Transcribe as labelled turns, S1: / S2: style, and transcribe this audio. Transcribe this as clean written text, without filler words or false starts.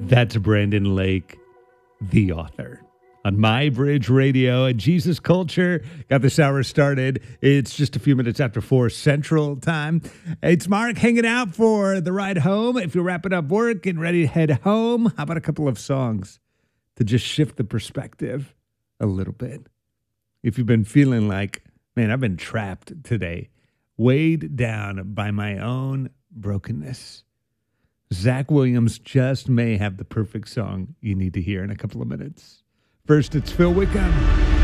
S1: That's Brandon Lake, the author. On My Bridge Radio and Jesus Culture. Got this hour started. It's just a few minutes after 4 Central Time. It's Mark hanging out for the ride home. If you're wrapping up work and ready to head home, how about a couple of songs to just shift the perspective a little bit? If you've been feeling like, man, I've been trapped today, weighed down by my own brokenness, Zach Williams just may have the perfect song you need to hear in a couple of minutes. First, it's Phil Wickham.